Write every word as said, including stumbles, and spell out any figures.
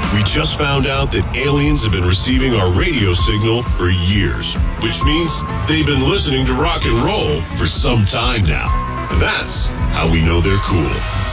We just found out that aliens have been receiving our radio signal for years, which means they've been listening to rock and roll for some time now. And that's how we know they're cool.